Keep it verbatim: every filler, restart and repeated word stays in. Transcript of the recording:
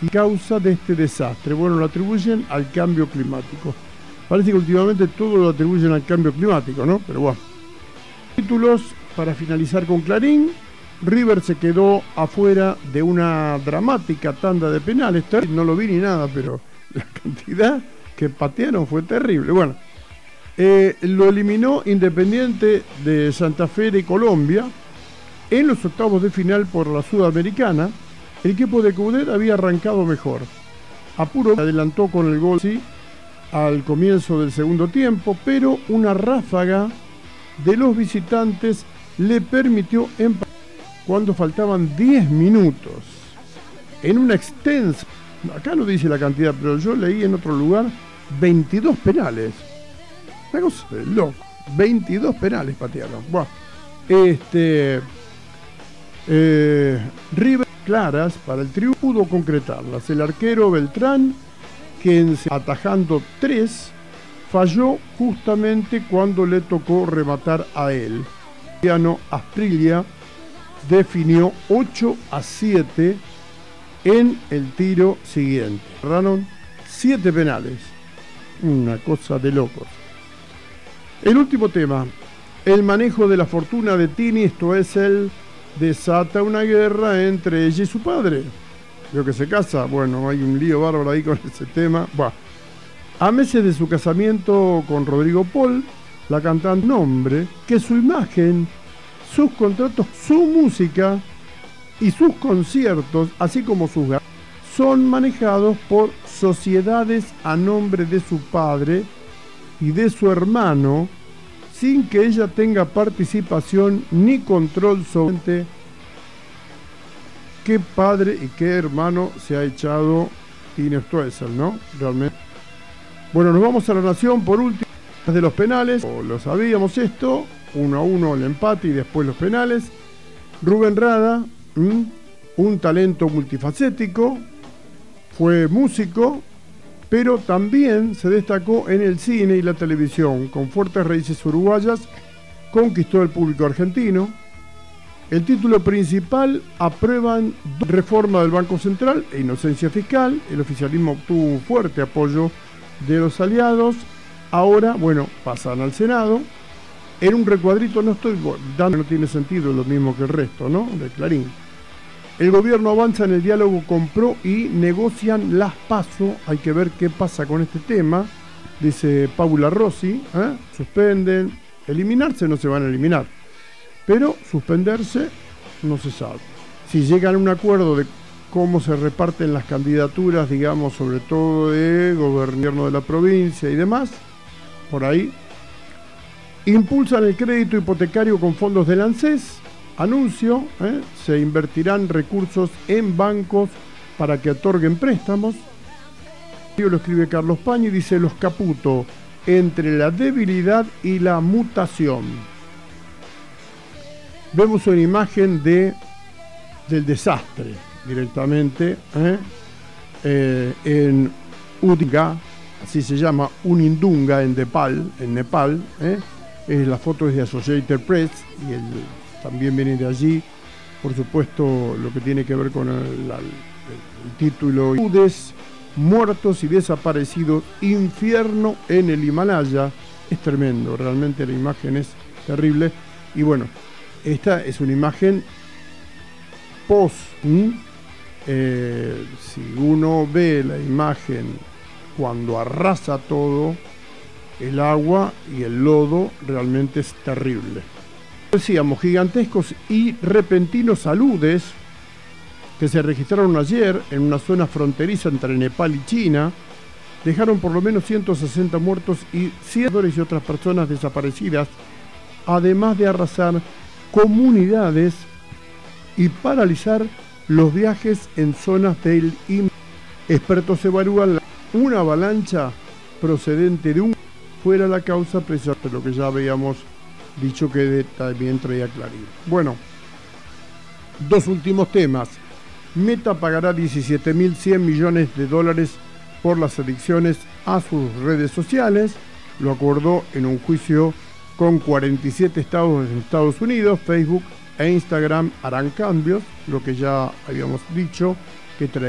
y causa de este desastre. Bueno, lo atribuyen al cambio climático. Parece que últimamente todo lo atribuyen al cambio climático, ¿no? Pero bueno. Títulos para finalizar con Clarín. River se quedó afuera de una dramática tanda de penales. No lo vi ni nada, pero la cantidad que patearon fue terrible. Bueno, eh, lo eliminó Independiente de Santa Fe de Colombia en los octavos de final por la Sudamericana. El equipo de Coudet había arrancado mejor. Apuro adelantó con el gol sí, al comienzo del segundo tiempo, pero una ráfaga de los visitantes le permitió empatar cuando faltaban diez minutos. En una extensa, acá no dice la cantidad, pero yo leí en otro lugar, veintidós penales. Una cosa de loco. veintidós penales patearon. Bueno, este... Eh, River claras para el triunfo pudo concretarlas. El arquero Beltrán, quien atajando tres, falló justamente cuando le tocó rematar a él. Cristiano Asprilla definió ocho a siete en el tiro siguiente. Cerraron siete penales. Una cosa de locos. El último tema, el manejo de la fortuna de Tini, esto es el desata una guerra entre ella y su padre. Creo que se casa. Bueno, hay un lío bárbaro ahí con ese tema. Buah. A meses de su casamiento con Rodrigo Paul, la cantante nombre que su imagen, sus contratos, su música y sus conciertos, así como sus gastos, son manejados por sociedades a nombre de su padre y de su hermano, sin que ella tenga participación ni control sobre qué padre y qué hermano se ha echado Tini Stoessel, ¿no? Realmente. Bueno, nos vamos a La Nación por último de los penales. Lo sabíamos esto, uno a uno el empate y después los penales. Rubén Rada, ¿m? un talento multifacético, fue músico, pero también se destacó en el cine y la televisión. Con fuertes raíces uruguayas, conquistó el público argentino. El título principal, aprueban reforma del Banco Central e inocencia fiscal. El oficialismo obtuvo un fuerte apoyo de los aliados. Ahora, bueno, pasan al Senado. En un recuadrito, no estoy dando, no tiene sentido, lo mismo que el resto, ¿no? De Clarín. El gobierno avanza en el diálogo con PRO y negocian las PASO. Hay que ver qué pasa con este tema. Dice Paula Rossi, ¿eh? Suspenden. Eliminarse no se van a eliminar, pero suspenderse no se sabe. Si llegan a un acuerdo de cómo se reparten las candidaturas, digamos, sobre todo de gobierno de la provincia y demás, por ahí. Impulsan el crédito hipotecario con fondos del ANSES. Anuncio, ¿eh? se invertirán recursos en bancos para que otorguen préstamos. Lo escribe Carlos Pañi y dice: los Caputo, entre la debilidad y la mutación. Vemos una imagen de, del desastre directamente ¿eh? Eh, en Udinga, así se llama, Unindunga en Nepal, en Nepal ¿eh? Eh, la foto es de Associated Press y el, también viene de allí, por supuesto, lo que tiene que ver con el, la, el, el título: muertos y desaparecidos, infierno en el Himalaya. Es tremendo, realmente la imagen es terrible. Y bueno, esta es una imagen post. Eh, si uno ve la imagen cuando arrasa todo, el agua y el lodo, realmente es terrible. Decíamos, gigantescos y repentinos aludes que se registraron ayer en una zona fronteriza entre Nepal y China, dejaron por lo menos ciento sesenta muertos y cien y otras personas desaparecidas, además de arrasar comunidades y paralizar los viajes en zonas del Himalaya. Expertos evalúan una avalancha procedente de un fuera la causa precisa, de lo que ya habíamos dicho que también traía Clarín. Bueno, dos últimos temas. Meta pagará diecisiete mil cien millones de dólares por las adicciones a sus redes sociales. Lo acordó en un juicio con cuarenta y siete estados en Estados Unidos. Facebook e Instagram harán cambios, lo que ya habíamos dicho que traía